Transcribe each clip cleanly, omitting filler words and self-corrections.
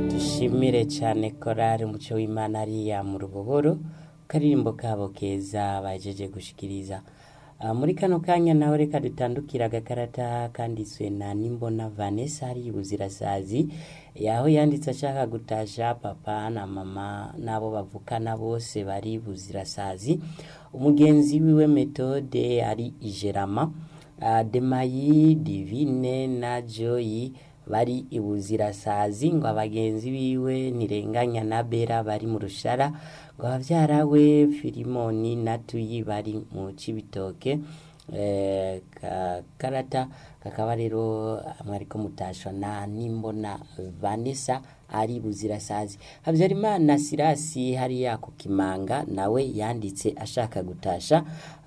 dushimire cyane korari umuco w'Imana ariya mu Rubohoro karirimbo kabo keza bajeje gushikiriza. Muri kano kanya naho reka dutandukira agakarata kanditswe na Nimbona Vanessa hari Buzirasazi yaho yanditse ashaka gutasha papa na mama nabo bavukana bose bari Buzirasazi, umugenzi wiwe Methode ari Ijerama, Demayi, Divine na Joyi bari Ibuzirasazi, ngo abagenzi biwe Nirenganya na Bera bari mu Rushara, ngo abavyara we Filimoni na Tuyi bari mu Cibitoke. Karata kakaba rero mwariko mutashwa na Nimbona Vanessa ari Buzirasazi. Habyarimana Sirasi hariya ku Kimanga nawe yanditse ashaka gutasha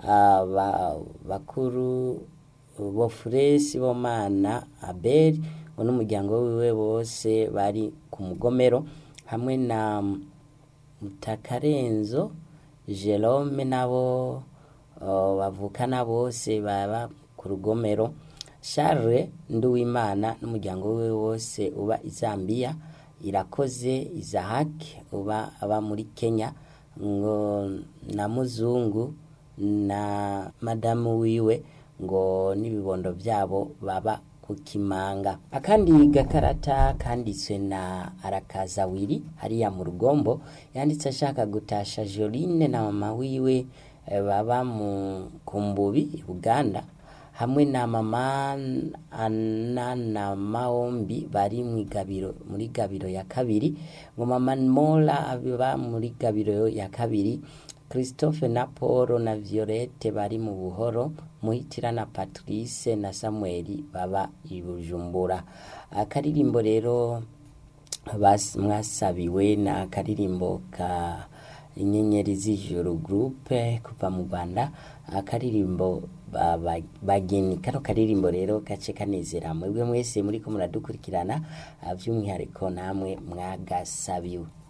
bakuru Bofuresi Bomana Abel ngo n'umuryango wiwe bose bari ku Mugomero, hamwe na Mutakarenzo Jerome nabo bavukana bose baba ku Rugomero. Charles Nduwimana n'umuryango wiwe wose uba Zambia. Irakoze Isaac uba aba muri Kenya, ngo na Muzungu na madamu wiwe ngo n'ibibondo byabo baba ku Kimanga. Akandi gakarata kanditswe na Arakazawiri hariya mu Rugombo yanditse ashaka gutasha Joline na mama wiwe baba mu Kumbubi Uganda, hamwe na mama Ana na Maombi bari muri Gabiro ya kabiri, ngo mama Mola aba muri Gabiro ya kabiri, Christophe na Paul na Violette bari mu Buhoro, Muhitira na Patrice na Samuel baba i Bujumbura. Akaririmbo rero mwasabiwe na akaririmbo ka Inyenyeri z'Ijuru groupe kuva mu Rwanda, akaririmbo bageni. Kano karirimbo rero gace kanezera mwebwe mwese muriko muradukurikirana, by'umwihariko namwe mwagasabiwe.